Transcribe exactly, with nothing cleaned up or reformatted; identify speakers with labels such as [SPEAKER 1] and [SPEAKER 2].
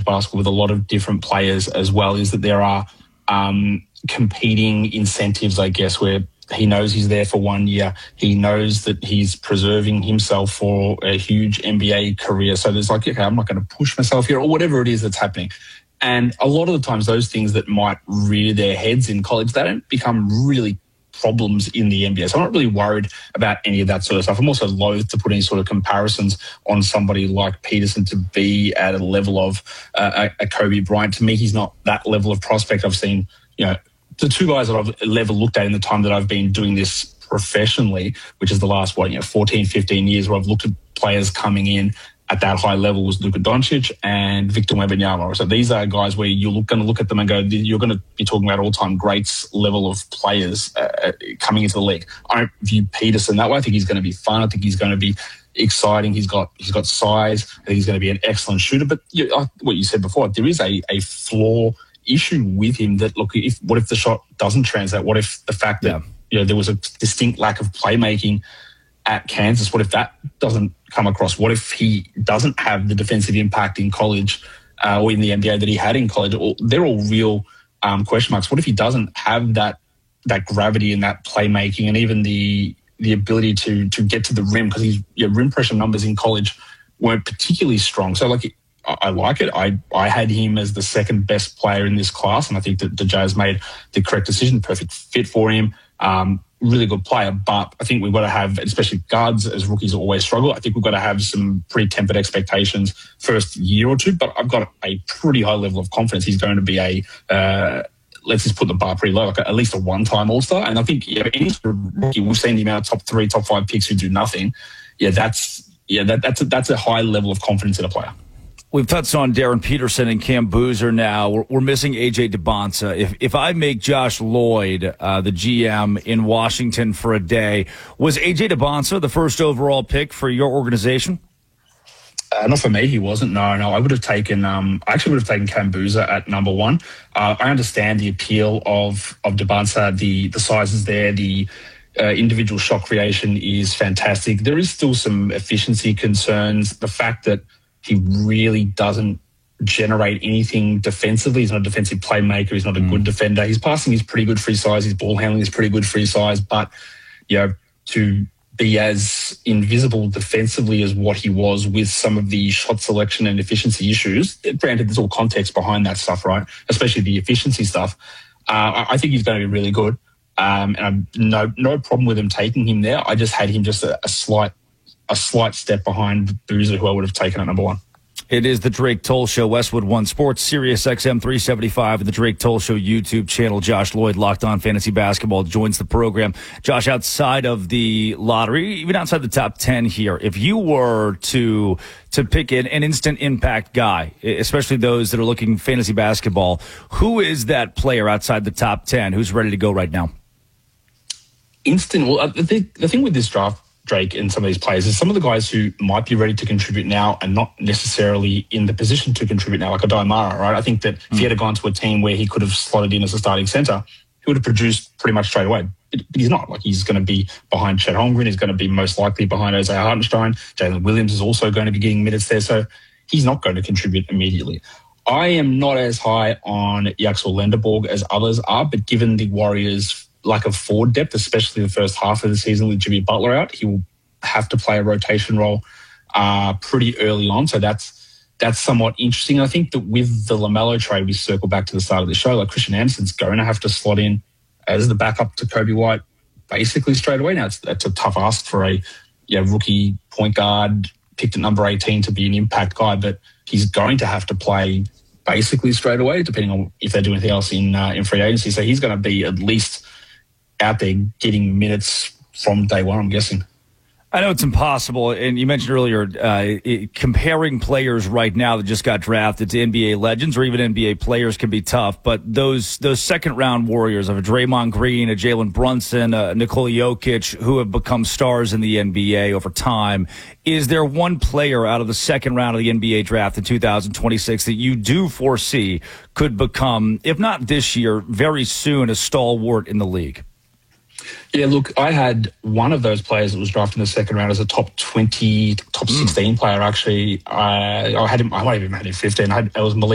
[SPEAKER 1] basketball with a lot of different players as well is that there are um, competing incentives, I guess, where he knows he's there for one year. He knows that he's preserving himself for a huge N B A career. So there's like, okay, I'm not going to push myself here or whatever it is that's happening. And a lot of the times those things that might rear their heads in college, they don't become really problems in the N B A. So I'm not really worried about any of that sort of stuff. I'm also loath to put any sort of comparisons on somebody like Peterson to be at a level of uh, a Kobe Bryant. To me, he's not that level of prospect. I've seen, you know, the two guys that I've ever looked at in the time that I've been doing this professionally, which is the last, what, you know, fourteen, fifteen years where I've looked at players coming in at that high level was Luka Doncic and Victor Wembanyama. So these are guys where you're going to look at them and go, you're going to be talking about all-time greats level of players uh, coming into the league. I don't view Peterson that way. I think he's going to be fun. I think he's going to be exciting. He's got he's got size. I think he's going to be an excellent shooter. But you, uh, what you said before, there is a, a flaw issue with him that, look, if what if the shot doesn't translate? What if the fact that yeah. you know there was a distinct lack of playmaking at Kansas, what if that doesn't come across? What if he doesn't have the defensive impact in college uh, or in the N B A that he had in college? They're all real um, question marks. What if he doesn't have that that gravity and that playmaking and even the the ability to to get to the rim, because his you know, rim pressure numbers in college weren't particularly strong. So like I, I like it. I, I had him as the second best player in this class, and I think that the Jazz made the correct decision, perfect fit for him. Um, really good player, but I think we've got to have, especially guards as rookies always struggle, I think we've got to have some pretty tempered expectations first year or two, but I've got a pretty high level of confidence he's going to be a, uh, let's just put the bar pretty low, like a, at least a one-time All-Star. And I think, you know, any sort of rookie, we've seen the amount of top three, top five picks who do nothing. Yeah, that's, yeah, that, that's, a, that's a high level of confidence in a player.
[SPEAKER 2] We've touched on Darren Peterson and Cam Boozer now. We're, we're missing A J Debonsa. If if I make Josh Lloyd uh, the G M in Washington for a day, was A J Debonsa the first overall pick for your organization?
[SPEAKER 1] Uh, not for me, he wasn't. No, no. I would have taken, um, I actually would have taken Cam Boozer at number one. Uh, I understand the appeal of, of Debonsa. The, the size is there. The uh, individual shot creation is fantastic. There is still some efficiency concerns. The fact that he really doesn't generate anything defensively. He's not a defensive playmaker. He's not a mm. good defender. His passing is pretty good for his size. His ball handling is pretty good for his size. But, you know, to be as invisible defensively as what he was with some of the shot selection and efficiency issues, granted, there's all context behind that stuff, right? Especially the efficiency stuff. Uh, I think he's going to be really good. Um, and I've no, no problem with him taking him there. I just had him just a, a slight a slight step behind Boozer, who I would have taken at number one.
[SPEAKER 2] It is the Drake Toll Show, Westwood One Sports, Sirius X M three seventy-five, and the Drake Toll Show YouTube channel. Josh Lloyd, Locked On Fantasy Basketball, joins the program. Josh, outside of the lottery, even outside the top ten here, if you were to to pick an, an instant impact guy, especially those that are looking fantasy basketball, who is that player outside the top ten who's ready to go right now?
[SPEAKER 1] Instant. Well, the thing, the thing with this draft, Drake, and some of these players is some of the guys who might be ready to contribute now and not necessarily in the position to contribute now, like a Daimara, right? I think that mm. if he had gone to a team where he could have slotted in as a starting center, he would have produced pretty much straight away. But he's not. Like, he's going to be behind Chet Holmgren. He's going to be most likely behind Isaiah Hartenstein. Jalen Williams is also going to be getting minutes there. So he's not going to contribute immediately. I am not as high on Yaxel Lenderborg as others are, but given the Warriors' lack of forward depth, especially the first half of the season with Jimmy Butler out, he will have to play a rotation role uh, pretty early on. So that's that's somewhat interesting. I think that with the LaMelo trade, we circle back to the start of the show, like Christian Anderson's going to have to slot in as the backup to Kobe White basically straight away. Now, it's, it's a tough ask for a you know, rookie point guard picked at number eighteen to be an impact guy, but he's going to have to play basically straight away, depending on if they do anything else in uh, in free agency. So he's going to be at least out there getting minutes from day one, I'm guessing.
[SPEAKER 2] I know it's impossible, and you mentioned earlier uh, it, comparing players right now that just got drafted to N B A legends or even N B A players can be tough, but those those second-round warriors of a Draymond Green, a Jalen Brunson, a Nikola Jokic, who have become stars in the N B A over time, is there one player out of the second round of the N B A draft in two thousand twenty-six that you do foresee could become, if not this year, very soon, a stalwart in the league?
[SPEAKER 1] Yeah, look, I had one of those players that was drafted in the second round as a top twenty, top sixteen mm. player, actually. I, I had him, I might have even had him fifteen. I had, it was Malik